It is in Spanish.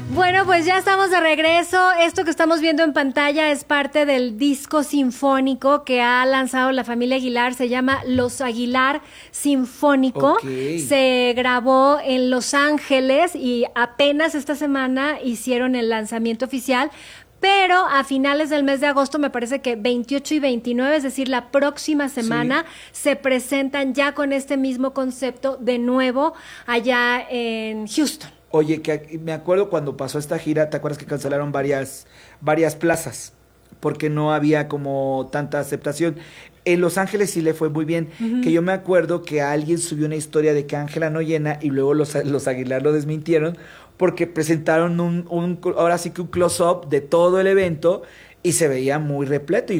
Bueno, pues ya estamos de regreso. Esto que estamos viendo en pantalla es parte del disco sinfónico que ha lanzado la familia Aguilar. Se llama Los Aguilar Sinfónico. Ok. Se grabó en Los Ángeles y apenas esta semana hicieron el lanzamiento oficial. Pero a finales del mes de agosto, me parece que 28 y 29, es decir, la próxima semana, se presentan ya con este mismo concepto de nuevo allá en Houston. Oye, que me acuerdo cuando pasó esta gira, ¿te acuerdas que cancelaron varias plazas? Porque no había como tanta aceptación. En Los Ángeles sí le fue muy bien. Que yo me acuerdo que alguien subió una historia de que Ángela no llena y luego los Aguilar lo desmintieron porque presentaron ahora sí que un close-up de todo el evento y se veía muy repleto.